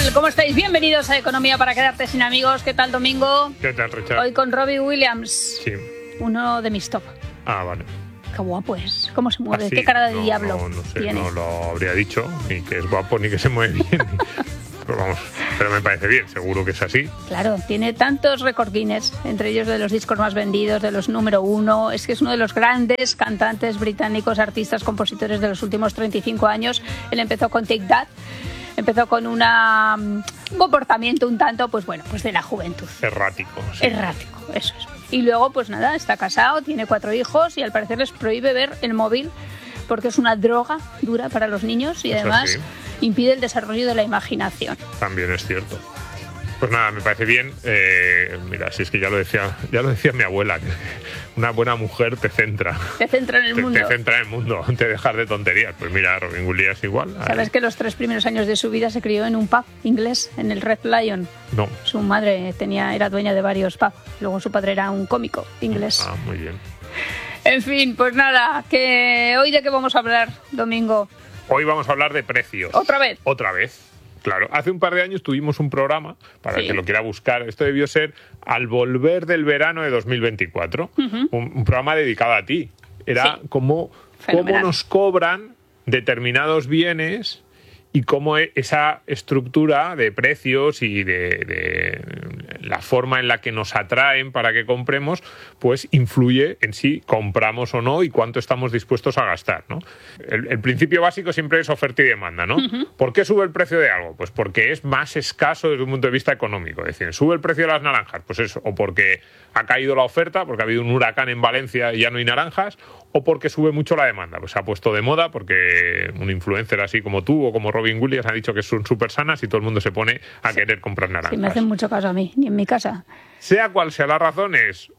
tal? ¿Cómo estáis? Bienvenidos a Economía para quedarte sin amigos. ¿Qué tal, Domingo? ¿Qué tal, Richard? Hoy con Robbie Williams. Sí. Uno de mis top. Ah, vale. Qué guapo es. ¿Cómo se mueve? ¿Ah, sí? ¿Qué cara de No, diablo no sé, tiene? no lo habría dicho, ni que es guapo, ni que se mueve bien. Pero vamos, pero me parece bien, seguro que es así. Claro, tiene tantos récord Guinness, entre ellos de los discos más vendidos, de los número uno. Es que es uno de los grandes cantantes británicos, artistas, compositores de los últimos 35 años. Él empezó con Take That. Empezó con un comportamiento un tanto, pues bueno, pues de la juventud. Errático. Sí. Errático, eso es. Y luego, pues nada, está casado, tiene 4 hijos y al parecer les prohíbe ver el móvil porque es una droga dura para los niños y además impide el desarrollo de la imaginación. También es cierto. Pues nada, me parece bien. Mira, si es que ya lo decía mi abuela, que una buena mujer te centra. Te centra en el mundo. Te centra en el mundo, te dejas de tonterías. Pues mira, Robin Williams igual. ¿Sabes que los 3 primeros años de su vida se crió en un pub inglés, en el Red Lion? No. Su madre era dueña de varios pubs. Luego su padre era un cómico inglés. Ah, muy bien. En fin, pues nada, que hoy de qué vamos a hablar, Domingo. Hoy vamos a hablar de precios. ¿Otra vez? Otra vez. Claro, hace un par de años tuvimos un programa, para el que lo quiera buscar, esto debió ser al volver del verano de 2024, un programa dedicado a ti. Era cómo nos cobran determinados bienes y cómo esa estructura de precios y de la forma en la que nos atraen para que compremos, pues influye en si compramos o no y cuánto estamos dispuestos a gastar, ¿no? El principio básico siempre es oferta y demanda, ¿no? ¿Por qué sube el precio de algo? Pues porque es más escaso desde un punto de vista económico. Es decir, sube el precio de las naranjas, pues eso, o porque ha caído la oferta, porque ha habido un huracán en Valencia y ya no hay naranjas, o porque sube mucho la demanda. Pues se ha puesto de moda porque un influencer así como tú o como Robin Williams ha dicho que son súper sanas y todo el mundo se pone a querer comprar naranjas. Sí, me hacen mucho caso a mí, ni en mi casa. Sea cual sea la razón, es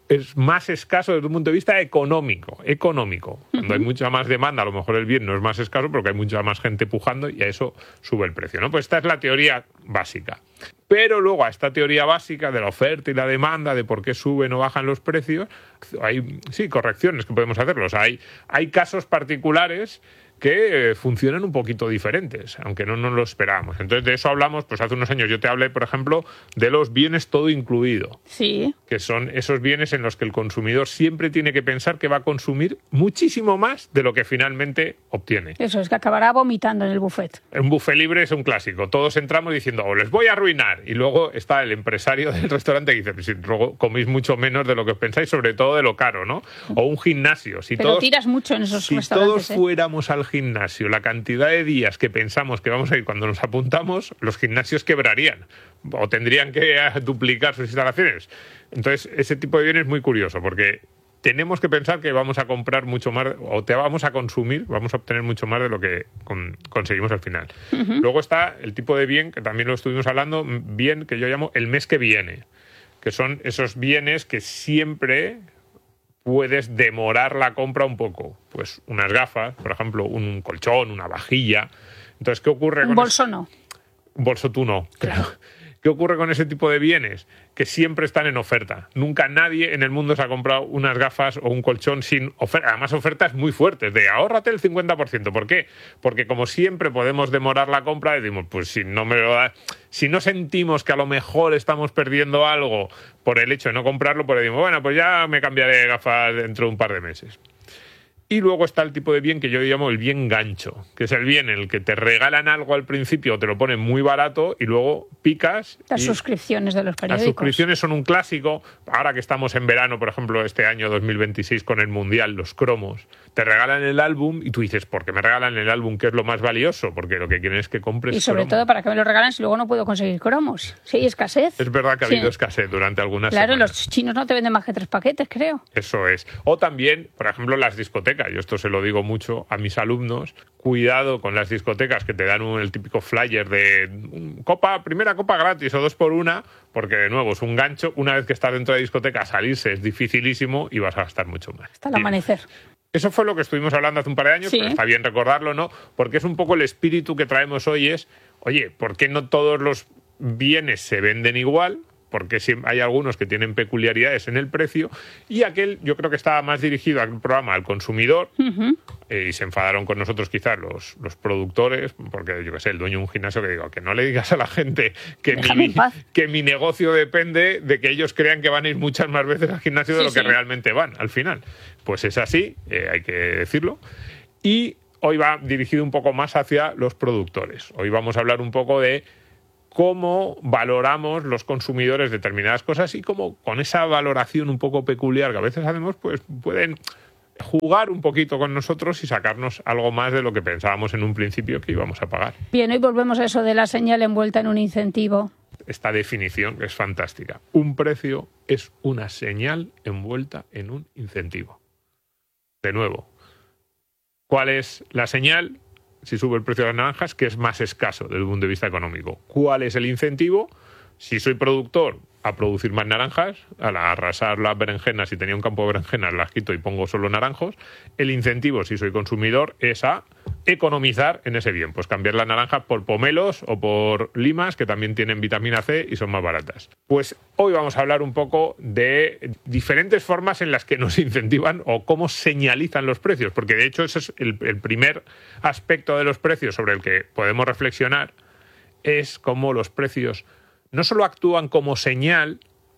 más escaso desde un punto de vista económico. Cuando hay mucha más demanda, a lo mejor el bien no es más escaso porque hay mucha más gente pujando y a eso sube el precio, ¿no? Pues esta es la teoría básica. Pero luego a esta teoría básica de la oferta y la demanda, de por qué suben o bajan los precios, hay correcciones que podemos hacerlos. Hay casos particulares que funcionan un poquito diferentes, aunque no nos lo esperábamos. Entonces, de eso hablamos, pues hace unos años yo te hablé, por ejemplo, de los bienes todo incluido. Sí. Que son esos bienes en los que el consumidor siempre tiene que pensar que va a consumir muchísimo más de lo que finalmente obtiene. Eso es, que acabará vomitando en el buffet. Un buffet libre es un clásico. Todos entramos diciendo, les voy a arruinar. Y luego está el empresario del restaurante que dice, pues si luego coméis mucho menos de lo que os pensáis, sobre todo de lo caro, ¿no? O un gimnasio. Pero tiras mucho en esos restaurantes. Si todos fuéramos al gimnasio, la cantidad de días que pensamos que vamos a ir cuando nos apuntamos, los gimnasios quebrarían o tendrían que duplicar sus instalaciones. Entonces, ese tipo de bien es muy curioso porque tenemos que pensar que vamos a comprar mucho más o vamos a consumir, vamos a obtener mucho más de lo que conseguimos al final. Luego está el tipo de bien, que también lo estuvimos hablando, bien que yo llamo el mes que viene, que son esos bienes que siempre puedes demorar la compra un poco. Pues unas gafas, por ejemplo, un colchón, una vajilla. Entonces, ¿qué ocurre un bolso no. Un bolso tú no. Claro. ¿Qué ocurre con ese tipo de bienes? Que siempre están en oferta. Nunca nadie en el mundo se ha comprado unas gafas o un colchón sin oferta. Además, ofertas muy fuertes de ahórrate el 50%. ¿Por qué? Porque como siempre podemos demorar la compra, decimos, pues si no me lo das, si no sentimos que a lo mejor estamos perdiendo algo por el hecho de no comprarlo, pues decimos, bueno, pues ya me cambiaré de gafas dentro de un par de meses. Y luego está el tipo de bien que yo llamo el bien gancho, que es el bien en el que te regalan algo al principio, te lo ponen muy barato y luego picas. Las suscripciones de los periódicos. Las suscripciones son un clásico. Ahora que estamos en verano, por ejemplo, este año 2026 con el Mundial, los cromos, te regalan el álbum y tú dices, ¿por qué me regalan el álbum? ¿Qué es lo más valioso? Porque lo que quieren es que compres. Y sobre todo, ¿para qué me lo regalan si luego no puedo conseguir cromos? Sí, hay escasez. Es verdad que ha habido escasez durante algunas semanas. Claro, los chinos no te venden más que 3 paquetes, creo. Eso es. O también, por ejemplo, las discotecas. Yo esto se lo digo mucho a mis alumnos. Cuidado con las discotecas que te dan el típico flyer de primera copa gratis o 2 por 1, porque de nuevo es un gancho. Una vez que estás dentro de la discoteca, salirse es dificilísimo y vas a gastar mucho más. Hasta el amanecer. Eso fue lo que estuvimos hablando hace un par de años, pero está bien recordarlo, ¿no? Porque es un poco el espíritu que traemos hoy es, oye, ¿por qué no todos los bienes se venden igual? porque hay algunos que tienen peculiaridades en el precio, y aquel yo creo que estaba más dirigido al programa al consumidor, y se enfadaron con nosotros quizás los productores, porque yo qué sé, el dueño de un gimnasio que digo, que no le digas a la gente que mi negocio depende de que ellos crean que van a ir muchas más veces al gimnasio de lo que realmente van al final. Pues es así, hay que decirlo. Y hoy va dirigido un poco más hacia los productores. Hoy vamos a hablar un poco de cómo valoramos los consumidores determinadas cosas y cómo con esa valoración un poco peculiar que a veces hacemos, pues pueden jugar un poquito con nosotros y sacarnos algo más de lo que pensábamos en un principio que íbamos a pagar. Bien, hoy volvemos a eso de la señal envuelta en un incentivo. Esta definición es fantástica. Un precio es una señal envuelta en un incentivo. De nuevo, ¿cuál es la señal? Si sube el precio de las naranjas, que es más escaso desde el punto de vista económico. ¿Cuál es el incentivo? Si soy productor, a producir más naranjas, a arrasar las berenjenas, si tenía un campo de berenjenas, las quito y pongo solo naranjos. El incentivo, si soy consumidor, es a economizar en ese bien. Pues cambiar las naranjas por pomelos o por limas, que también tienen vitamina C y son más baratas. Pues hoy vamos a hablar un poco de diferentes formas en las que nos incentivan o cómo señalizan los precios, porque de hecho ese es el primer aspecto de los precios sobre el que podemos reflexionar, es cómo los precios no solo actúan como señal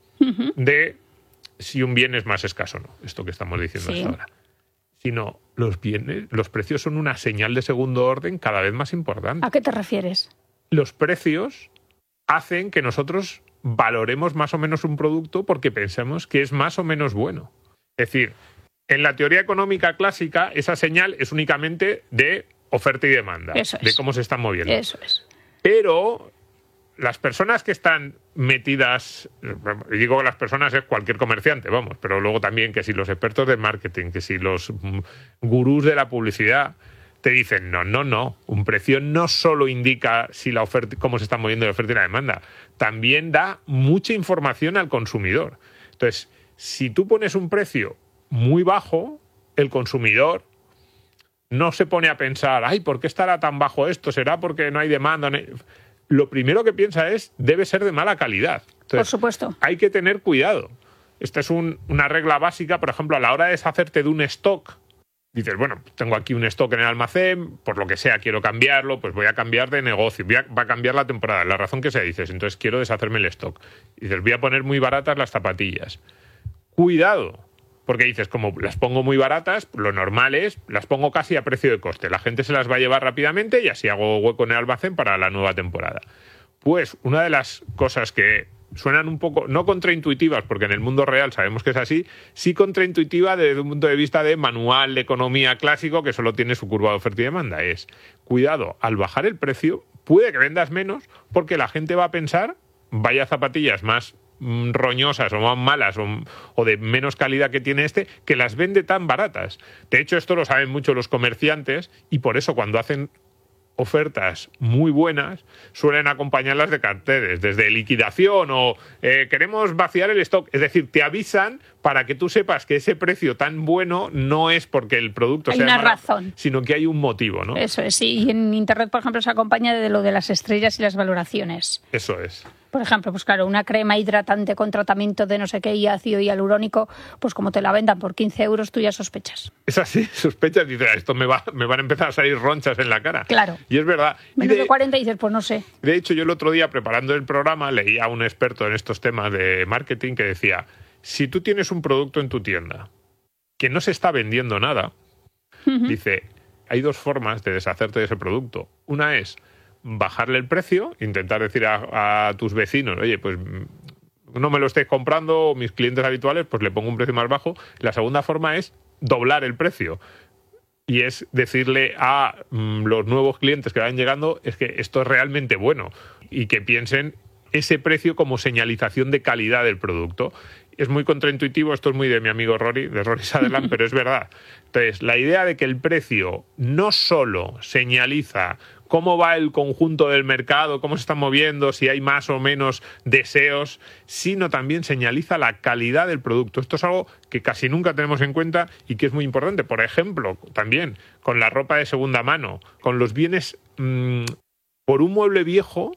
de si un bien es más escaso o no, esto que estamos diciendo hasta ahora, sino los precios son una señal de segundo orden cada vez más importante. ¿A qué te refieres? Los precios hacen que nosotros valoremos más o menos un producto porque pensamos que es más o menos bueno. Es decir, en la teoría económica clásica, esa señal es únicamente de oferta y demanda, de cómo se están moviendo. Eso es. Pero las personas que están metidas, y digo las personas es cualquier comerciante, vamos, pero luego también que si los expertos de marketing, que si los gurús de la publicidad te dicen no, un precio no solo indica si la oferta, cómo se está moviendo la oferta y la demanda, también da mucha información al consumidor. Entonces, si tú pones un precio muy bajo, el consumidor no se pone a pensar, ¿por qué estará tan bajo esto? ¿Será porque no hay demanda? Lo primero que piensa es, debe ser de mala calidad. Entonces, por supuesto. Hay que tener cuidado. Esta es una regla básica, por ejemplo, a la hora de deshacerte de un stock. Dices, bueno, tengo aquí un stock en el almacén, por lo que sea, quiero cambiarlo, pues voy a cambiar de negocio, va a cambiar la temporada, la razón que sea, dices, entonces quiero deshacerme el stock. Dices, voy a poner muy baratas las zapatillas. Cuidado, porque dices, como las pongo muy baratas, lo normal es, las pongo casi a precio de coste. La gente se las va a llevar rápidamente y así hago hueco en el almacén para la nueva temporada. Pues una de las cosas que suenan un poco, no contraintuitivas, porque en el mundo real sabemos que es así, sí contraintuitiva desde un punto de vista de manual de economía clásico que solo tiene su curva de oferta y demanda. Es, cuidado, al bajar el precio, puede que vendas menos porque la gente va a pensar, vaya zapatillas más roñosas o más malas o de menos calidad que tiene que las vende tan baratas. De hecho, esto lo saben mucho los comerciantes y por eso cuando hacen ofertas muy buenas suelen acompañarlas de carteles, desde liquidación o queremos vaciar el stock. Es decir, te avisan para que tú sepas que ese precio tan bueno no es porque el producto hay sea una malo, razón, sino que hay un motivo, ¿no? Eso es, sí. Y en Internet, por ejemplo, se acompaña de lo de las estrellas y las valoraciones. Eso es. Por ejemplo, pues claro, una crema hidratante con tratamiento de no sé qué y ácido hialurónico, pues como te la vendan por 15 euros, tú ya sospechas. Es así, sospechas, dices, esto me van a empezar a salir ronchas en la cara. Claro. Y es verdad. Menos de 40 y dices, pues no sé. De hecho, yo el otro día, preparando el programa, leía a un experto en estos temas de marketing que decía, si tú tienes un producto en tu tienda que no se está vendiendo nada, dice, hay dos formas de deshacerte de ese producto. Una es bajarle el precio, intentar decir a tus vecinos, oye, pues no me lo estéis comprando, mis clientes habituales, pues le pongo un precio más bajo. La segunda forma es doblar el precio. Y es decirle a los nuevos clientes que van llegando, es que esto es realmente bueno. Y que piensen ese precio como señalización de calidad del producto. Es muy contraintuitivo, esto es muy de mi amigo Rory, de Rory Sutherland, pero es verdad. Entonces, la idea de que el precio no solo señaliza cómo va el conjunto del mercado, cómo se está moviendo, si hay más o menos deseos, sino también señaliza la calidad del producto. Esto es algo que casi nunca tenemos en cuenta y que es muy importante. Por ejemplo, también con la ropa de segunda mano, con los bienes, por un mueble viejo,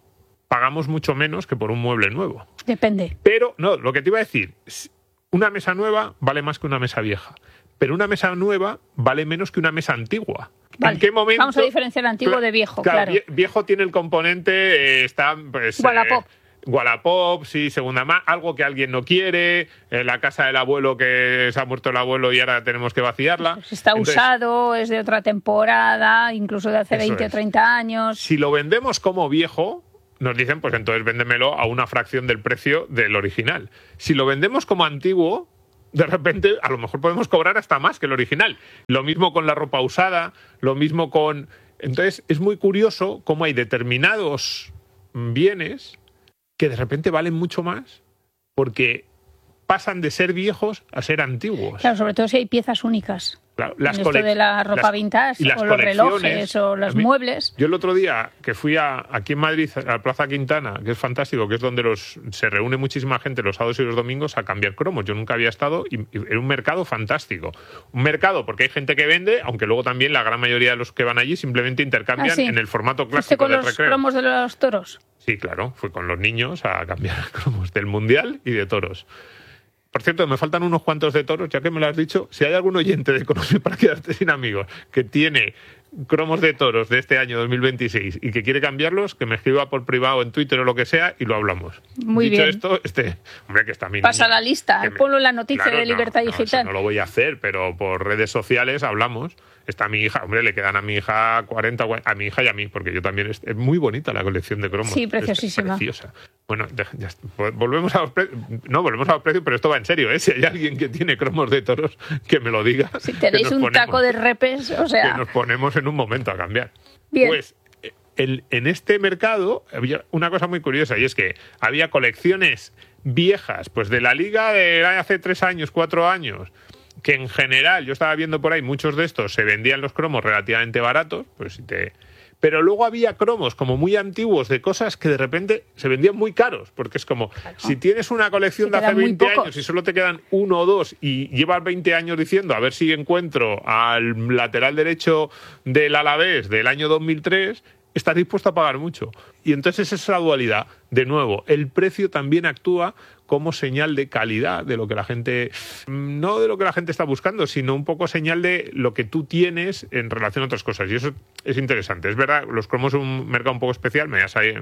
pagamos mucho menos que por un mueble nuevo. Depende. Pero, no, lo que te iba a decir, una mesa nueva vale más que una mesa vieja, pero una mesa nueva vale menos que una mesa antigua. Vale. ¿En qué momento? Vamos a diferenciar antiguo de viejo, claro. Viejo tiene el componente, está... Pues, Wallapop. Wallapop, sí, segunda mano, algo que alguien no quiere, la casa del abuelo que se ha muerto el abuelo y ahora tenemos que vaciarla. Pues está usado, es de otra temporada, incluso de hace 20 o 30 años. Si lo vendemos como viejo, nos dicen, pues entonces véndemelo a una fracción del precio del original. Si lo vendemos como antiguo, de repente a lo mejor podemos cobrar hasta más que el original. Lo mismo con la ropa usada, lo mismo con... Entonces es muy curioso cómo hay determinados bienes que de repente valen mucho más porque pasan de ser viejos a ser antiguos. Claro, sobre todo si hay piezas únicas. Claro, esto de la ropa vintage, o los relojes, o los muebles. Yo el otro día que fui aquí en Madrid, a la Plaza Quintana, que es fantástico, que es donde se reúne muchísima gente los sábados y los domingos a cambiar cromos. Yo nunca había estado y era un mercado fantástico. Un mercado porque hay gente que vende, aunque luego también la gran mayoría de los que van allí simplemente intercambian en el formato clásico del recreo. ¿Fuiste con los cromos de los toros? Sí, claro. Fui con los niños a cambiar cromos del Mundial y de toros. Por cierto, me faltan unos cuantos de toros, ya que me lo has dicho. Si hay algún oyente de Economía para quedarte sin amigos que tiene cromos de toros de este año 2026 y que quiere cambiarlos, que me escriba por privado en Twitter o lo que sea y lo hablamos. Muy Dicho bien. Esto, hombre, que está mi Pasa niña, la lista, ponlo en la noticia de Libertad Digital. No lo voy a hacer, pero por redes sociales hablamos. Está mi hija, hombre, le quedan a mi hija 40, a mi hija y a mí, porque yo también, es muy bonita la colección de cromos. Sí, preciosísima. Es preciosa. Bueno, volvemos a los precios. No, volvemos a los precios, pero esto va en serio, ¿eh? Si hay alguien que tiene cromos de toros, que me lo diga. Si tenéis un taco de repes, o sea... Que nos ponemos en un momento a cambiar. Bien. Pues en este mercado había una cosa muy curiosa, y es que había colecciones viejas, pues de la liga de hace 3 años, 4 años, que en general, yo estaba viendo por ahí, muchos de estos se vendían los cromos relativamente baratos, pues pero luego había cromos como muy antiguos de cosas que de repente se vendían muy caros, porque es como, si tienes una colección de hace 20 años y solo te quedan 1 o 2 y llevas 20 años diciendo a ver si encuentro al lateral derecho del Alavés del año 2003, estás dispuesto a pagar mucho. Y entonces esa es la dualidad. De nuevo, el precio también actúa como señal de calidad de lo que la gente, no de lo que la gente está buscando, sino un poco señal de lo que tú tienes en relación a otras cosas. Y eso es interesante. Es verdad, los cromos son un mercado un poco especial,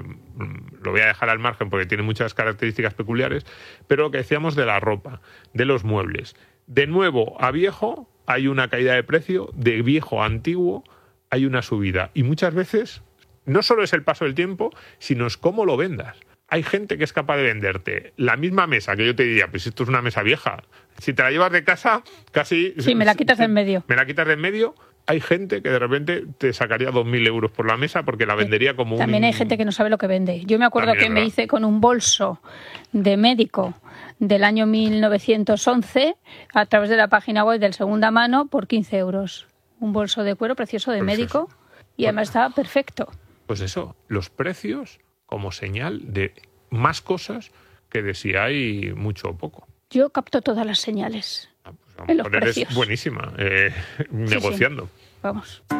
lo voy a dejar al margen porque tiene muchas características peculiares, pero lo que decíamos de la ropa, de los muebles. De nuevo a viejo hay una caída de precio, de viejo a antiguo hay una subida. Y muchas veces no solo es el paso del tiempo, sino es cómo lo vendas. Hay gente que es capaz de venderte la misma mesa, que yo te diría, pues esto es una mesa vieja. Si te la llevas de casa, casi... Sí, me la quitas de en medio. Me la quitas de en medio. Hay gente que de repente te sacaría 2.000 euros por la mesa porque la vendería como También hay gente que no sabe lo que vende. Yo me acuerdo que me hice con un bolso de médico del año 1911 a través de la página web del Segunda Mano por 15 euros. Un bolso de cuero precioso de médico y además estaba perfecto. Pues eso, los precios como señal de más cosas que de si hay mucho o poco. Yo capto todas las señales. Pues, en los precios. Eres buenísima negociando. Sí. Vamos.